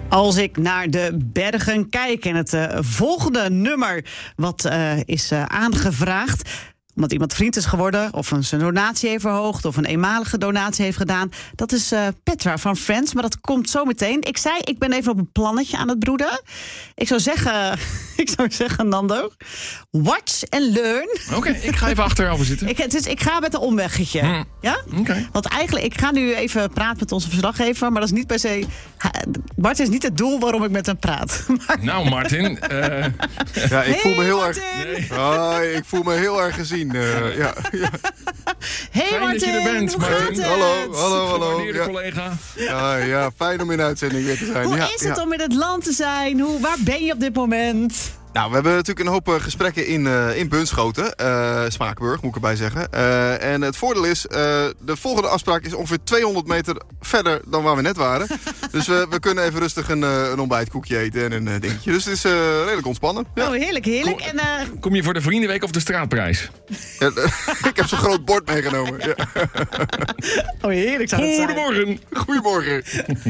Als ik naar de bergen kijk en het volgende nummer wat is aangevraagd, omdat iemand vriend is geworden of zijn donatie heeft verhoogd of een eenmalige donatie heeft gedaan. Dat is Petra van Friends, maar dat komt zo meteen. Ik zei, ik ben even op een plannetje aan het broeden. Ik zou zeggen, Nando, watch and learn. Oké, ik ga even achterover zitten. Ik ga met een omweggetje. Ja? Okay. Want eigenlijk, ik ga nu even praten met onze verslaggever, maar dat is niet per se. Martin is niet het doel waarom ik met hem praat. Nou, Martin. Ja, ik voel me heel Martin. erg. Nee. Ik voel me heel erg gezien. Ja. Hey Fijn Martin, dat je er bent, hoe gaat Martin. het? Hallo. Gewaardeerde collega. Ja, fijn om in de uitzending weer te zijn. Hoe is het om in het land te zijn? Waar ben je op dit moment? Nou, we hebben natuurlijk een hoop gesprekken in Bunschoten. Spakenburg, moet ik erbij zeggen. En het voordeel is, de volgende afspraak is ongeveer 200 meter verder dan waar we net waren. Dus we kunnen even rustig een ontbijtkoekje eten en een dingetje. Dus het is redelijk ontspannen. Ja. Oh, heerlijk. Kom je voor de Vriendenweek of de Straatprijs? Ja, ik heb zo'n groot bord meegenomen. Ja. Oh, heerlijk zou het zijn. Goedemorgen. Goedemorgen.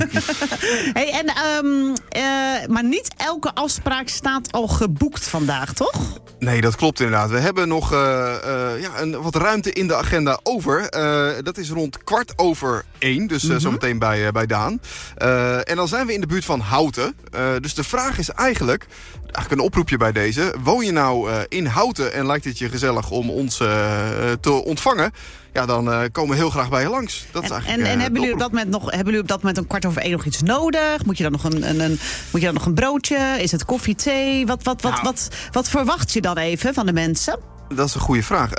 Hey, maar niet elke afspraak staat al geboekt vandaag, toch? Nee, dat klopt inderdaad. We hebben nog wat ruimte in de agenda over. Dat is rond 1:15, dus zometeen bij Daan. En dan zijn we in de buurt van Houten. Dus de vraag is eigenlijk een oproepje bij deze. Woon je nou in Houten en lijkt het je gezellig om ons te ontvangen? Ja, dan komen we heel graag bij je langs. Dat is eigenlijk, en hebben jullie op dat moment om 1:15 nog iets nodig? Moet je dan nog een broodje? Is het koffie, thee? Wat verwacht je dan even van de mensen? Dat is een goede vraag.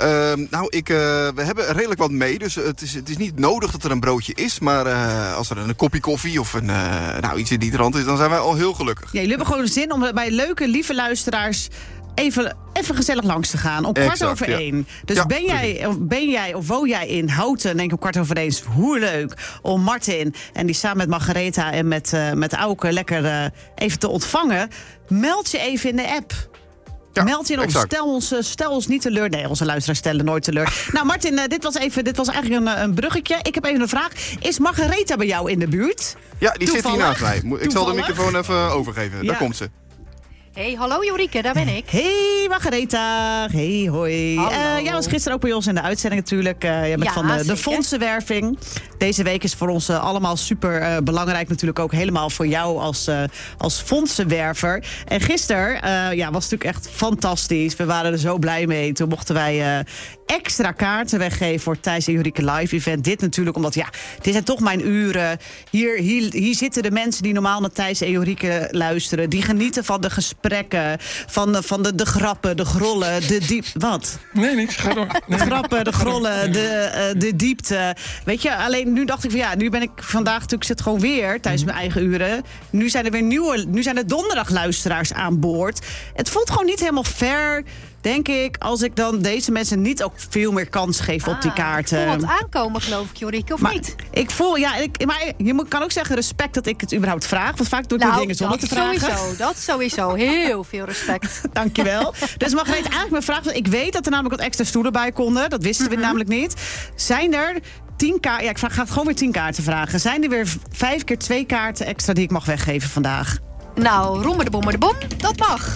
We hebben redelijk wat mee. Dus het is niet nodig dat er een broodje is. Maar als er een kopje koffie of iets in die trant is, dan zijn wij al heel gelukkig. Ja, jullie hebben gewoon zin om bij leuke, lieve luisteraars even gezellig langs te gaan. Om 1:15. Dus ja, ben jij of woon jij in Houten? Denk ik om 1:15. Hoe leuk om Martin en die samen met Margaretha en met Auke lekker even te ontvangen. Meld je even in de app. Ja, meld je op, stel ons niet teleur. Nee, onze luisteraars stellen nooit teleur. Nou Martin, dit was eigenlijk een bruggetje. Ik heb even een vraag. Is Margaretha bij jou in de buurt? Ja, die zit hier naast mij. Ik zal de Toevallig? microfoon even overgeven. Ja. Daar komt ze. Hey, hallo Jorike, daar ben ik. Hey Margaretha, hey hoi. Jij was gisteren ook bij ons in de uitzending natuurlijk. Jij bent van de fondsenwerving. Deze week is voor ons allemaal super belangrijk natuurlijk ook helemaal voor jou als fondsenwerver. En gisteren was natuurlijk echt fantastisch. We waren er zo blij mee. Toen mochten wij extra kaarten weggeven voor Thijs en Jorike live event. Dit natuurlijk omdat, dit zijn toch mijn uren. Hier zitten de mensen die normaal naar Thijs en Jorike luisteren. Die genieten van de gesprekken, van de grappen, de grollen, de diep... Wat? Nee, niks. Ga door. De grappen, de grollen, de diepte. Weet je, alleen nu dacht ik van nu ben ik vandaag natuurlijk zit gewoon weer tijdens mijn eigen uren. Nu zijn er weer nu zijn er donderdag luisteraars aan boord. Het voelt gewoon niet helemaal fair, denk ik, als ik dan deze mensen niet ook veel meer kans geef op die kaarten. Ik voel wat aankomen, geloof ik, Jorike, of niet? Ik voel, maar je kan ook zeggen respect dat ik het überhaupt vraag. Want vaak doe ik dingen zonder te vragen. Dat sowieso. Heel veel respect. Dankjewel. Dus Margreet, eigenlijk mijn vraag, want ik weet dat er namelijk wat extra stoelen bij konden. Dat wisten we namelijk niet. Zijn er 10 kaarten? Ja, ik ga gewoon weer 10 kaarten vragen. Zijn er weer 5 keer 2 kaarten extra die ik mag weggeven vandaag? Nou, romme de bom, dat mag.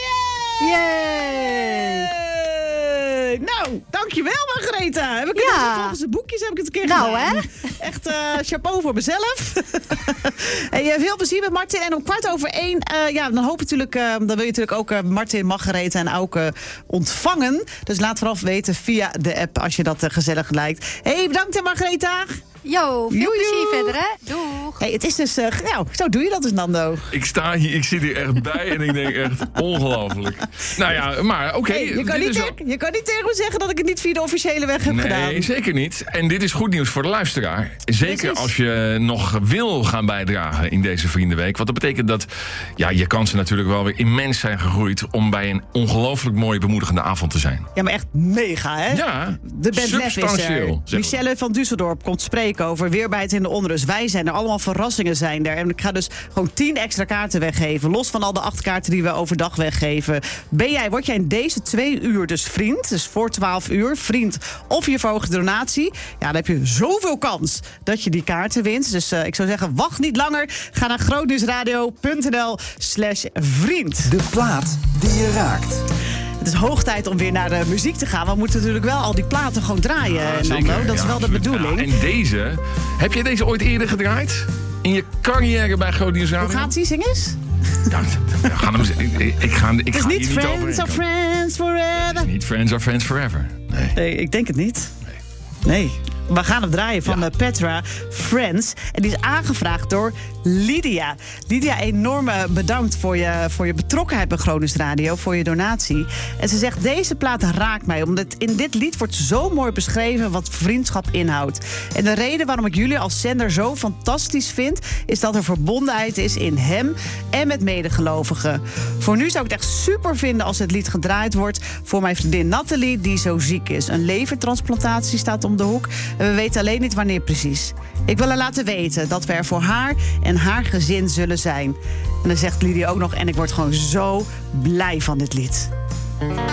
Yay! Nou, dankjewel Margaretha. Heb ik het volgens de boekjes heb ik het een keer gedaan. Hè? Echt chapeau voor mezelf. Hey, veel plezier met Martin. En om 1:15, dan hoop je dan wil je natuurlijk ook Martin, Margaretha en Auke ontvangen. Dus laat vooral weten via de app als je dat gezellig lijkt. Hey, bedankt Margaretha. Veel plezier verder, hè? Doeg. Hey, het is dus, zo doe je dat dus, Nando. Ik sta hier, ik zit hier echt bij en ik denk echt ongelooflijk. Nou ja, maar oké. Hey, je kan niet tegen me zeggen dat ik het niet via de officiële weg heb gedaan. Nee, zeker niet. En dit is goed nieuws voor de luisteraar. Zeker Precies. als je nog wil gaan bijdragen in deze Vriendenweek. Want dat betekent dat je kansen natuurlijk wel weer immens zijn gegroeid om bij een ongelooflijk mooie, bemoedigende avond te zijn. Ja, maar echt mega, hè? Ja, de band Lef is er. substantieel. Michelle van Düsseldorp komt spreken over weerbaarheid in de onrust. Wij zijn er allemaal voor verrassingen zijn er. En ik ga dus gewoon 10 extra kaarten weggeven. Los van al de 8 kaarten die we overdag weggeven. Word jij in deze 2 uur dus vriend? Dus voor 12 uur vriend of je verhoogde donatie. Ja, dan heb je zoveel kans dat je die kaarten wint. Dus ik zou zeggen, wacht niet langer. Ga naar grootnieuwsradio.nl/vriend. De plaat die je raakt. Het is hoog tijd om weer naar de muziek te gaan. We moeten natuurlijk wel al die platen gewoon draaien, Nando. Dat is wel de bedoeling. Ja, en deze, heb jij deze ooit eerder gedraaid? In je carrière bij Groot Nieuws Radio? Hoe gaat die, zing eens? Ja, ik ga het is niet Friends or Friends Forever. Het is niet Friends or Friends Forever. Nee, ik denk het niet. Nee. We gaan hem draaien van Petra, Friends. En die is aangevraagd door Lydia. Lydia, enorm bedankt voor je betrokkenheid bij Groningen Radio, voor je donatie. En ze zegt, deze plaat raakt mij, omdat in dit lied wordt zo mooi beschreven wat vriendschap inhoudt. En de reden waarom ik jullie als zender zo fantastisch vind, is dat er verbondenheid is in hem en met medegelovigen. Voor nu zou ik het echt super vinden als het lied gedraaid wordt voor mijn vriendin Nathalie, die zo ziek is. Een levertransplantatie staat om de hoek. En we weten alleen niet wanneer precies. Ik wil haar laten weten dat we er voor haar en haar gezin zullen zijn. En dan zegt Lydia ook nog, en ik word gewoon zo blij van dit lied.